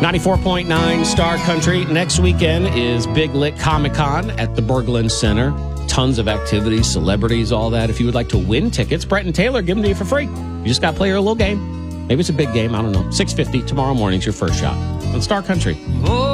94.9 Star Country. Next weekend is Big Lit Comic-Con at the Berglund Center. Tons of activities, celebrities, all that. If you would like to win tickets, Brett and Taylor give them to you for free. You just got to play your little game. Maybe it's a big game. I don't know. $6.50 tomorrow morning's your first shot on Star Country.